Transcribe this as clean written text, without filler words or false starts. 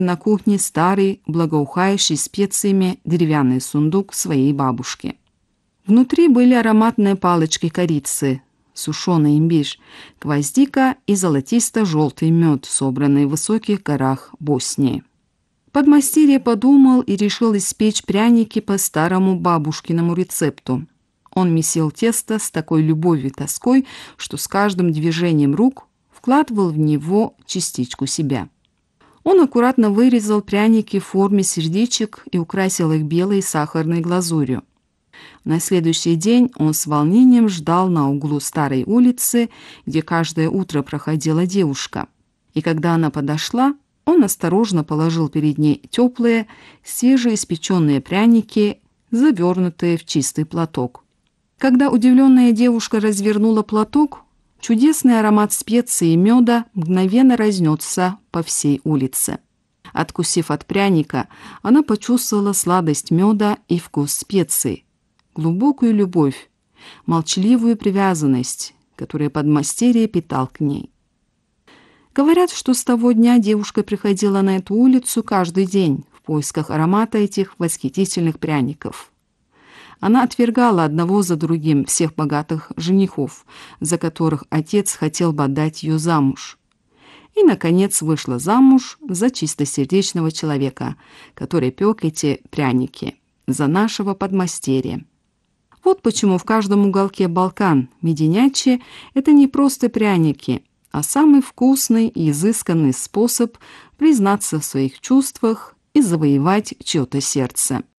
на кухне старый, благоухающий специями деревянный сундук своей бабушки. Внутри были ароматные палочки корицы, сушеный имбирь, гвоздика и золотисто-желтый мед, собранный в высоких горах Боснии. Подмастерье подумал и решил испечь пряники по старому бабушкиному рецепту. Он месил тесто с такой любовью и тоской, что с каждым движением рук вкладывал в него частичку себя. Он аккуратно вырезал пряники в форме сердечек и украсил их белой сахарной глазурью. На следующий день он с волнением ждал на углу старой улицы, где каждое утро проходила девушка. И когда она подошла, он осторожно положил перед ней теплые, свежеиспеченные пряники, завернутые в чистый платок. Когда удивленная девушка развернула платок, чудесный аромат специй и меда мгновенно разнесся по всей улице. Откусив от пряника, она почувствовала сладость меда и вкус специй, глубокую любовь, молчаливую привязанность, которую подмастерье питал к ней. Говорят, что с того дня девушка приходила на эту улицу каждый день в поисках аромата этих восхитительных пряников. Она отвергала одного за другим всех богатых женихов, за которых отец хотел бы отдать ее замуж. И, наконец, вышла замуж за чистосердечного человека, который пек эти пряники, за нашего подмастерья. Вот почему в каждом уголке Балкан меденячи – это не просто пряники, а самый вкусный и изысканный способ признаться в своих чувствах и завоевать чье-то сердце.